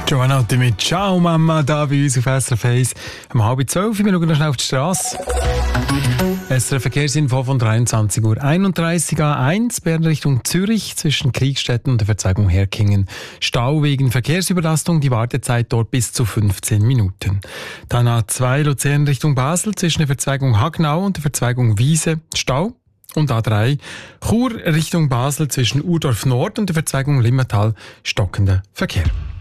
Giovanotti mit «Ciao Mama» da bei uns auf SRF 1. Um 11:30 wir schauen noch schnell auf die Straße. SRF Verkehrsinfo von 23:31 Uhr. A1 Bern Richtung Zürich zwischen Kriegstetten und der Verzweigung Herkingen. Stau wegen Verkehrsüberlastung, die Wartezeit dort bis zu 15 Minuten. Dann A2 Luzern Richtung Basel zwischen der Verzweigung Hagnau und der Verzweigung Wiese. Stau. Und A3 Chur Richtung Basel zwischen Urdorf Nord und der Verzweigung Limmatal stockender Verkehr.